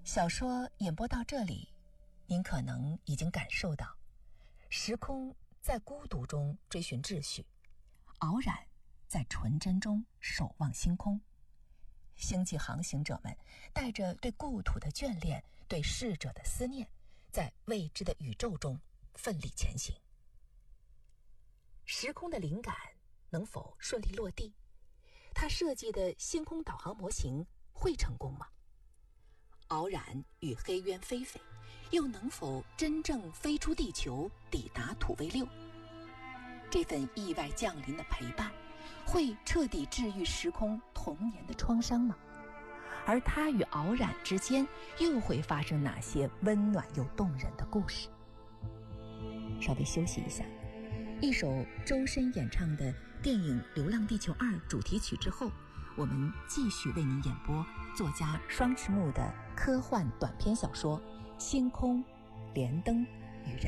小说演播到这里，您可能已经感受到，时空在孤独中追寻秩序，傲然在纯真中守望星空。星际航行者们带着对故土的眷恋，对逝者的思念，在未知的宇宙中奋力前行。时空的灵感能否顺利落地？他设计的星空导航模型会成功吗？傲然与黑渊飞飞又能否真正飞出地球，抵达土卫六？这份意外降临的陪伴会彻底治愈时空童年的创伤吗？而他与傲然之间又会发生哪些温暖又动人的故事？稍微休息一下，一首周深演唱的电影《流浪地球2》主题曲之后，我们继续为您演播作家双迟木的科幻短篇小说《星空、连灯与人》。